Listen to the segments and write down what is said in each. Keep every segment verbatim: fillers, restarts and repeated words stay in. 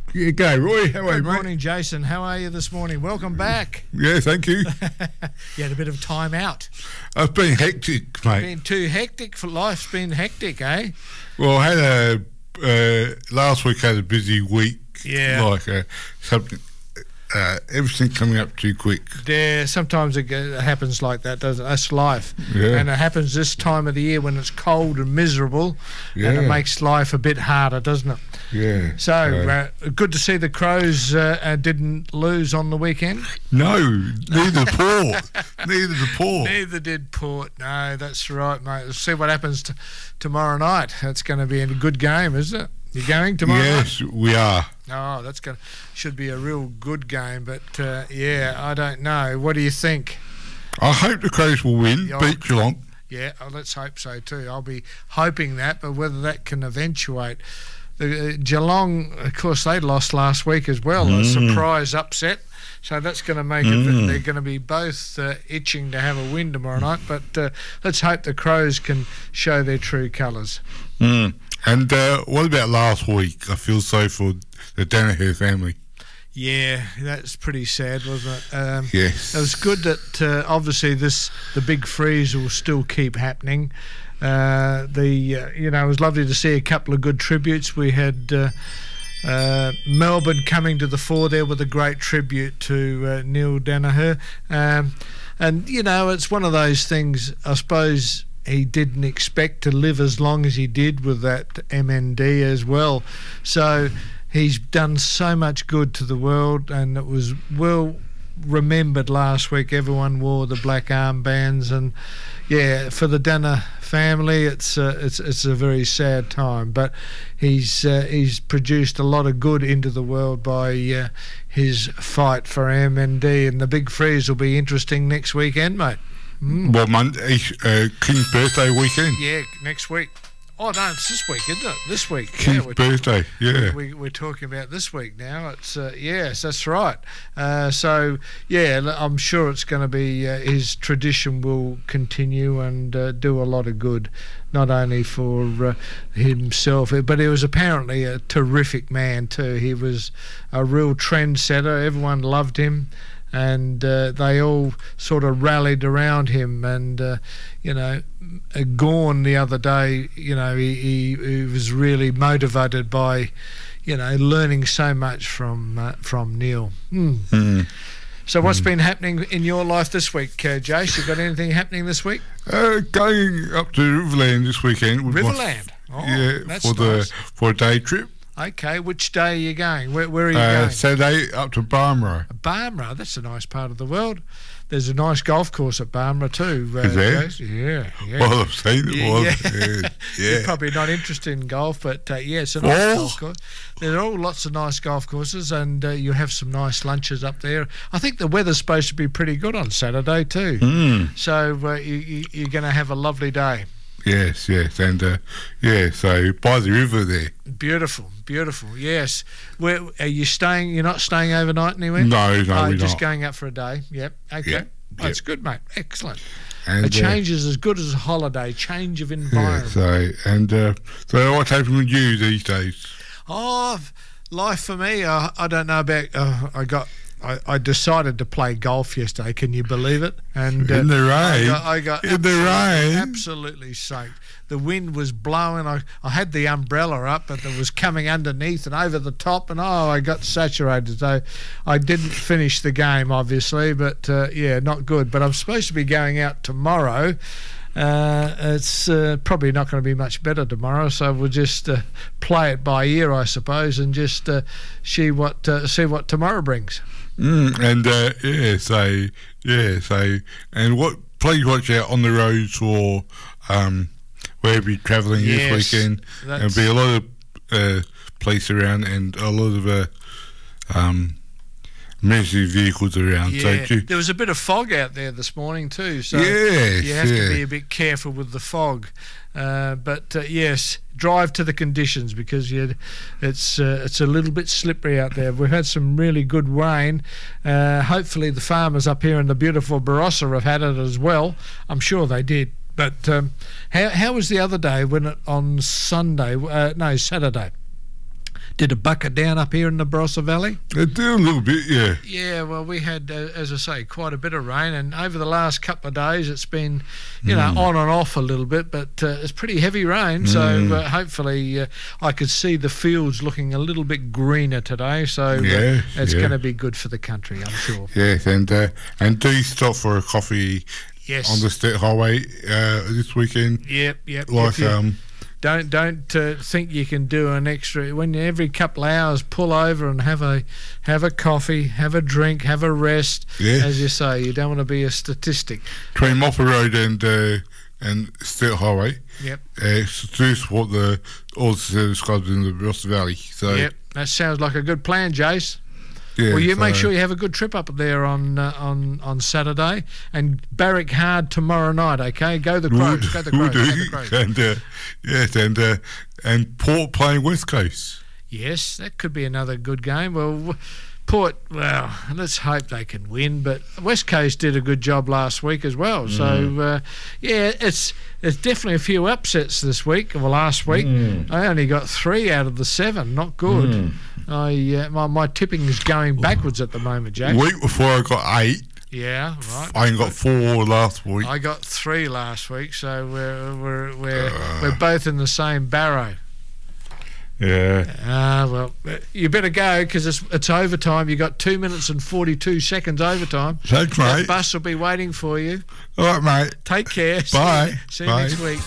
Yeah, go, Roy. How are you, Good mate? morning, Jason. How are you this morning? Welcome back. Yeah, thank you. You had a bit of time out. It's been hectic, mate. Been too hectic for life's been hectic, eh? Well, I had a uh, last week. Had a busy week. Yeah. Like uh, something, uh, everything coming up too quick. Yeah, sometimes it go- happens like that, doesn't it? That's life. Yeah. And it happens this time of the year when it's cold and miserable, and Yeah. it makes life a bit harder, doesn't it? Yeah. So, uh, good to see the Crows uh, uh, didn't lose on the weekend. No, neither Port. Neither the Port. Neither did Port. No, that's right, mate. Let's see what happens t- tomorrow night. That's going to be a good game, isn't it? You going tomorrow night? Yes, we are. Oh, that's going to should be a real good game. But uh, yeah, I don't know. What do you think? I hope the Crows will win. Yeah. Beat Geelong. Yeah, oh, let's hope so too. I'll be hoping that, but whether that can eventuate. The uh, Geelong, of course, they lost last week as well. Mm. A surprise upset. So that's going to make it. Mm. They're going to be both uh, itching to have a win tomorrow night. But uh, let's hope the Crows can show their true colours. Mm. And uh, what about last week? I feel sorry for the Danaher family. Yeah, that's pretty sad, wasn't it? Um, Yes. It was good that uh, obviously this the big freeze will still keep happening. Uh, the uh, you know it was lovely to see a couple of good tributes. We had uh, uh, Melbourne coming to the fore there with a great tribute to uh, Neil Danaher, um, and you know it's one of those things. I suppose he didn't expect to live as long as he did with that M N D as well. So he's done so much good to the world, and it was well remembered last week. Everyone wore the black armbands, and yeah, for the Dana family, it's uh, it's it's a very sad time. But he's uh, he's produced a lot of good into the world by uh, his fight for M N D, and the big freeze will be interesting next weekend, mate. Mm. Well, Monday, uh, King's birthday weekend. Yeah, next week. Oh no, it's this week, isn't it? This week. King's yeah, we're, birthday, yeah. we, we're talking about this week now. It's uh, yes, that's right. Uh, so yeah, l- I'm sure it's going to be uh, his tradition will continue and uh, do a lot of good, not only for uh, himself, but he was apparently a terrific man too. He was a real trendsetter. Everyone loved him. And uh, they all sort of rallied around him. And, uh, you know, Gorn the other day, you know, he, he, he was really motivated by, you know, learning so much from uh, from Neil. Mm. Mm. So what's mm. been happening in your life this week, uh, Jace? You got anything happening this week? Uh, going up to Riverland this weekend. With Riverland? My, oh, yeah, that's for, nice. the, for a day trip. Okay, which day are you going? Where, where are you Uh, going? Saturday up to Barmera. Barmera, that's a nice part of the world. There's a nice golf course at Barmera too. Uh, Is there? Jace. Yeah, yeah. Well, I've seen it. Yeah, was. yeah. Yeah. You're yeah. probably not interested in golf, but uh, yeah, it's a nice Oh. golf course. There are all lots of nice golf courses, and uh, you have some nice lunches up there. I think the weather's supposed to be pretty good on Saturday too, Mm. so uh, you, you, you're going to have a lovely day. Yes, yes. And, uh, yeah, so by the river there. Beautiful, beautiful. Yes. Where are you staying? You're not staying overnight anywhere? No, no, oh, we're just not. going up for a day. Yep. Okay. Yep, That's yep. good, mate. Excellent. And, A change is as good as a holiday. Change of uh, yeah, environment. so, and uh, so what's happening with you these days? Oh, life for me. Uh, I don't know about. Uh, I got. I, I decided to play golf yesterday. Can you believe it? And In the rain? I got, I got In the absolutely- rain? absolutely soaked. The wind was blowing. I, I had the umbrella up, but it was coming underneath and over the top, and oh, I got saturated. So I didn't finish the game, obviously, but uh, yeah, not good. But I'm supposed to be going out tomorrow. Uh, it's uh, probably not going to be much better tomorrow, so we'll just uh, play it by ear, I suppose, and just uh, see what uh, see what tomorrow brings. Mm, and uh, yeah, so yeah, so and what? Please watch out on the roads for um, wherever you're travelling Yes, this weekend. that's- There'll be a lot of uh, police around and a lot of uh, um, emergency vehicles around. Yeah, So, there was a bit of fog out there this morning too, so yes, you have yeah. to be a bit careful with the fog. Uh, but uh, yes, drive to the conditions because you, it's uh, it's a little bit slippery out there. We've had some really good rain. Uh, hopefully, the farmers up here in the beautiful Barossa have had it as well. I'm sure they did. But um, how how was the other day when it, on Sunday? Uh, no, Saturday. Did it bucket down up here in the Barossa Valley? It did a little bit, yeah. Yeah, well, we had, uh, as I say, quite a bit of rain, and over the last couple of days it's been, you know, Mm. on and off a little bit, but uh, it's pretty heavy rain, so Mm. uh, hopefully uh, I could see the fields looking a little bit greener today, so uh, Yeah, it's yeah. going to be good for the country, I'm sure. Yes, and uh, and do stop for a coffee Yes. on the State Highway uh, this weekend. Yep, yep. Like, If you- um, Don't don't uh, think you can do an extra. When every couple of hours, pull over and have a have a coffee, have a drink, have a rest. Yeah. As you say, you don't want to be a statistic. between Mopper Road and uh, and State Highway. Yep. Uh, so to support the all the service clubs in the Barossa Valley. So Yep. That sounds like a good plan, Jace. yeah, Well, you so, make sure you have a good trip up there on uh, on on Saturday and barrack hard tomorrow night. Okay, go the we'll, Crows. Go the we'll Crows. do. Go the Crows. And uh, yes, and uh, and Port playing West Coast. Yes, that could be another good game. Well, w- Port, well, let's hope they can win. But West Coast did a good job last week as well. So, uh, yeah, it's it's definitely a few upsets this week, or last week. Mm. I only got three out of the seven. Not good. Mm. I uh, my, my tipping is going backwards at the moment, Jack. Week before I got eight. Yeah, right. I got four last week. I got three last week, so we're we're we're, Uh. we're both in the same barrow. Yeah. Ah, well, you better go because it's it's overtime. You got two minutes and forty-two seconds overtime. Thanks, That mate. bus will be waiting for you. All right, mate. Take care. Bye. See you Bye. next week.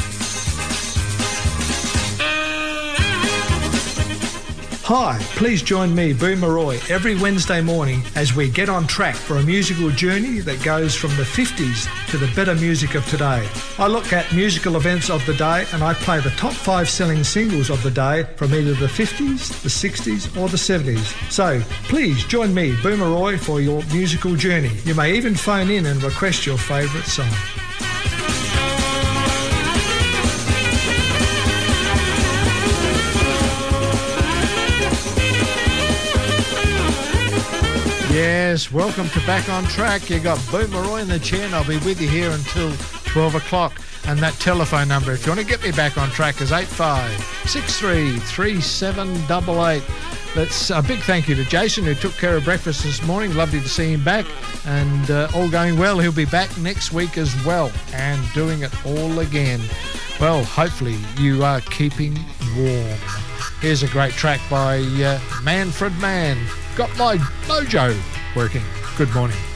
Hi, please join me, Boomer Roy, every Wednesday morning as we get on track for a musical journey that goes from the fifties to the better music of today. I look at musical events of the day and I play the top five selling singles of the day from either the fifties, the sixties or the seventies. So please join me, Boomer Roy, for your musical journey. You may even phone in and request your favourite song. Yes, welcome to Back on Track. You got Boomer Roy in the chair and I'll be with you here until twelve o'clock. And that telephone number, if you want to get me back on track, is eight five six three three seven eight eight. That's a big thank you to Jason who took care of breakfast this morning. Lovely to see him back and uh, all going well. He'll be back next week as well and doing it all again. Well, hopefully you are keeping warm. Here's a great track by uh, Manfred Mann. Got my mojo working. Good morning.